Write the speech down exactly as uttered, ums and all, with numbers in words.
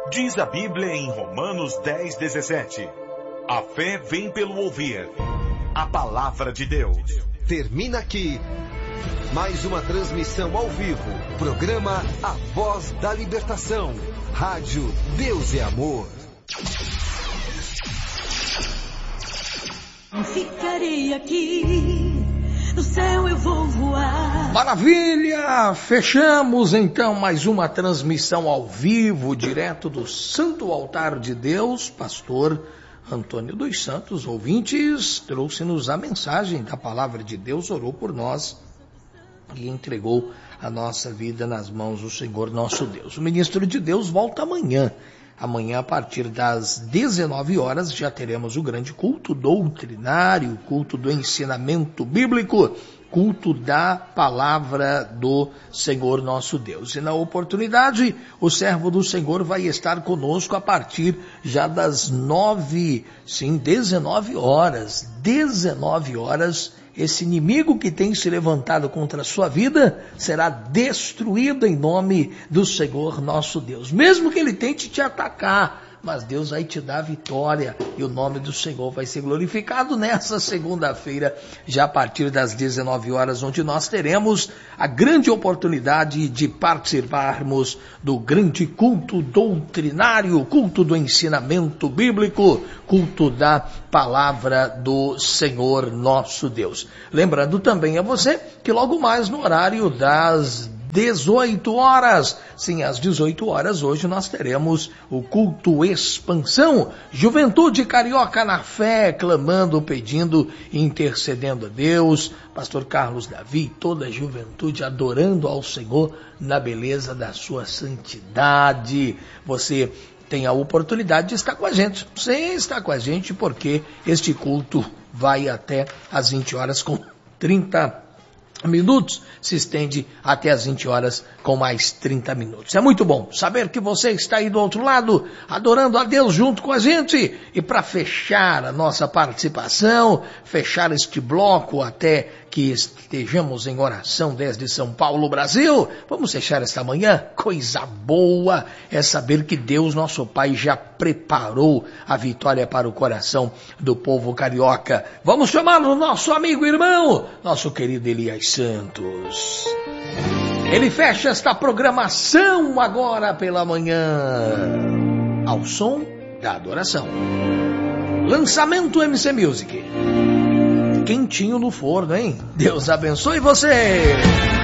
Diz a Bíblia em Romanos dez, dezessete. A fé vem pelo ouvir a palavra de Deus. Termina aqui mais uma transmissão ao vivo. Programa A Voz da Libertação. Rádio Deus é Amor. Ficarei aqui, no céu eu vou voar. Maravilha! Fechamos então mais uma transmissão ao vivo, direto do Santo Altar de Deus. Pastor Antônio dos Santos, ouvintes, trouxe-nos a mensagem da palavra de Deus, orou por nós e entregou a nossa vida nas mãos do Senhor nosso Deus. O ministro de Deus volta amanhã. Amanhã, a partir das dezenove horas, já teremos o grande culto doutrinário, culto do ensinamento bíblico, culto da palavra do Senhor nosso Deus. E na oportunidade, o servo do Senhor vai estar conosco a partir já das nove, sim, dezenove horas, dezenove horas, esse inimigo que tem se levantado contra a sua vida será destruído em nome do Senhor nosso Deus. Mesmo que ele tente te atacar, mas Deus vai te dar vitória e o nome do Senhor vai ser glorificado nessa segunda-feira, já a partir das dezenove horas, onde nós teremos a grande oportunidade de participarmos do grande culto doutrinário, culto do ensinamento bíblico, culto da palavra do Senhor nosso Deus. Lembrando também a você que logo mais no horário das dezoito horas, sim, às dezoito horas, hoje nós teremos o culto expansão, juventude carioca na fé, clamando, pedindo, intercedendo a Deus, pastor Carlos Davi, toda a juventude adorando ao Senhor na beleza da sua santidade. Você tem a oportunidade de estar com a gente, você está com a gente porque este culto vai até às vinte horas com trinta minutos, se estende até as vinte horas com mais trinta minutos. É muito bom saber que você está aí do outro lado, adorando a Deus junto com a gente. E para fechar a nossa participação, fechar este bloco até que estejamos em oração desde São Paulo, Brasil, vamos fechar esta manhã. Coisa boa é saber que Deus, nosso Pai, já preparou a vitória para o coração do povo carioca. Vamos chamar o nosso amigo e irmão, nosso querido Elias Santos. Ele fecha esta programação agora pela manhã, ao som da adoração. Lançamento M C Music. Quentinho no forno, hein? Deus abençoe você!